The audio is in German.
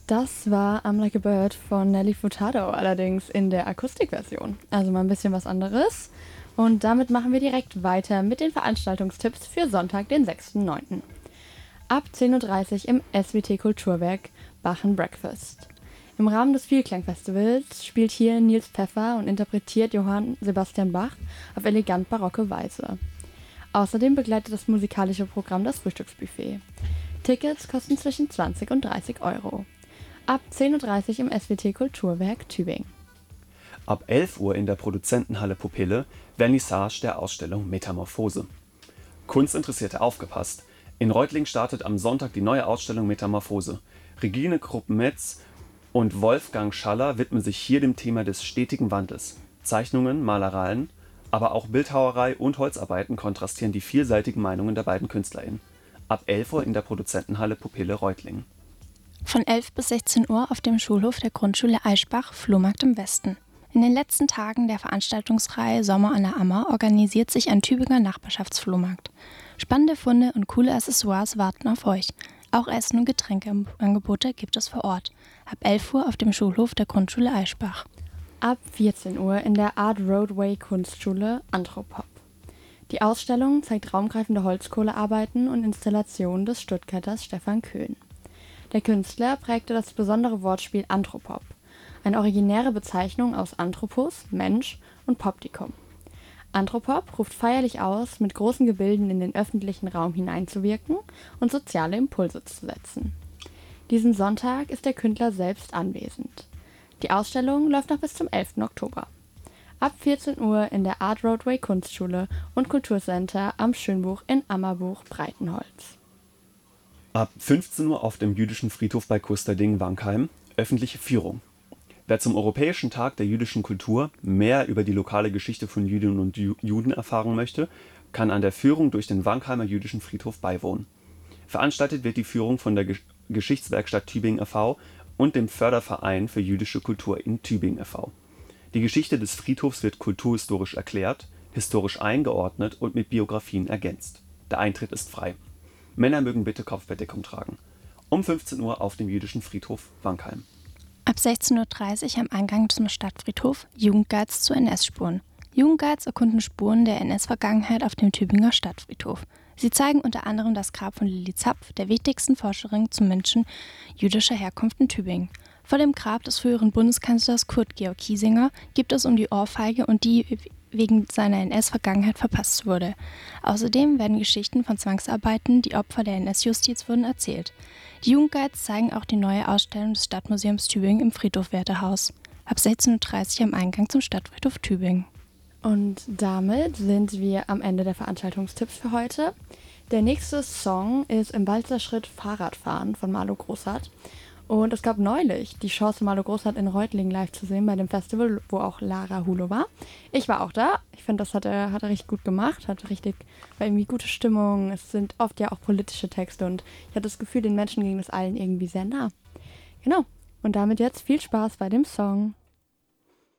Das war I'm Like a Bird von Nelly Furtado, allerdings in der Akustikversion. Also mal ein bisschen was anderes. Und damit machen wir direkt weiter mit den Veranstaltungstipps für Sonntag, den 6.9. Ab 10.30 Uhr im SWT Kulturwerk Bachen Breakfast. Im Rahmen des Vielklangfestivals spielt hier Nils Pfeffer und interpretiert Johann Sebastian Bach auf elegant barocke Weise. Außerdem begleitet das musikalische Programm das Frühstücksbuffet. Tickets kosten zwischen 20 und 30 Euro. Ab 10.30 Uhr im SWT Kulturwerk Tübingen. Ab 11 Uhr in der Produzentenhalle Pupille Vernissage der Ausstellung Metamorphose. Kunstinteressierte aufgepasst! In Reutlingen startet am Sonntag die neue Ausstellung Metamorphose. Regine Krupp-Metz und Wolfgang Schaller widmen sich hier dem Thema des stetigen Wandels. Zeichnungen, Malereien, aber auch Bildhauerei und Holzarbeiten kontrastieren die vielseitigen Meinungen der beiden KünstlerInnen. Ab 11 Uhr in der Produzentenhalle Pupille Reutlingen. Von 11 bis 16 Uhr auf dem Schulhof der Grundschule Eichbach, Flohmarkt im Westen. In den letzten Tagen der Veranstaltungsreihe Sommer an der Ammer organisiert sich ein Tübinger Nachbarschaftsflohmarkt. Spannende Funde und coole Accessoires warten auf euch. Auch Essen- und Getränkeangebote gibt es vor Ort. Ab 11 Uhr auf dem Schulhof der Grundschule Eichbach. Ab 14 Uhr in der Art Roadway Kunstschule Anthropop. Die Ausstellung zeigt raumgreifende Holzkohlearbeiten und Installationen des Stuttgarters Stefan Köhn. Der Künstler prägte das besondere Wortspiel Anthropop, eine originäre Bezeichnung aus Anthropos, Mensch, und Poptikum. Anthropop ruft feierlich aus, mit großen Gebilden in den öffentlichen Raum hineinzuwirken und soziale Impulse zu setzen. Diesen Sonntag ist der Künstler selbst anwesend. Die Ausstellung läuft noch bis zum 11. Oktober. Ab 14 Uhr in der Art Roadway Kunstschule und Kulturcenter am Schönbuch in Ammerbuch Breitenholz. Ab 15 Uhr auf dem Jüdischen Friedhof bei Kusterding-Wankheim öffentliche Führung. Wer zum Europäischen Tag der jüdischen Kultur mehr über die lokale Geschichte von Jüdinnen und Juden erfahren möchte, kann an der Führung durch den Wankheimer Jüdischen Friedhof beiwohnen. Veranstaltet wird die Führung von der Geschichtswerkstatt Tübingen e.V. und dem Förderverein für jüdische Kultur in Tübingen e.V. Die Geschichte des Friedhofs wird kulturhistorisch erklärt, historisch eingeordnet und mit Biografien ergänzt. Der Eintritt ist frei. Männer mögen bitte Kopfbedeckung tragen. Um 15 Uhr auf dem Jüdischen Friedhof Wankheim. Ab 16.30 Uhr am Eingang zum Stadtfriedhof Jugendguides zu NS-Spuren. Jugendguides erkunden Spuren der NS-Vergangenheit auf dem Tübinger Stadtfriedhof. Sie zeigen unter anderem das Grab von Lili Zapf, der wichtigsten Forscherin zu Menschen jüdischer Herkunft in Tübingen. Vor dem Grab des früheren Bundeskanzlers Kurt Georg Kiesinger gibt es um die Ohrfeige und die wegen seiner NS-Vergangenheit verpasst wurde. Außerdem werden Geschichten von Zwangsarbeiten, die Opfer der NS-Justiz wurden, erzählt. Die Jugendguides zeigen auch die neue Ausstellung des Stadtmuseums Tübingen im Friedhof-Wertehaus. Ab 16.30 Uhr am Eingang zum Stadtfriedhof Tübingen. Und damit sind wir am Ende der Veranstaltungstipps für heute. Der nächste Song ist Im Walzerschritt Fahrradfahren von Marlo Großart. Und es gab neulich die Chance, Marlo Großart in Reutlingen live zu sehen bei dem Festival, wo auch Lara Hulo war. Ich war auch da. Ich finde, das hat er richtig gut gemacht. War irgendwie gute Stimmung. Es sind oft ja auch politische Texte und ich hatte das Gefühl, den Menschen ging das allen irgendwie sehr nah. Genau. Und damit jetzt viel Spaß bei dem Song.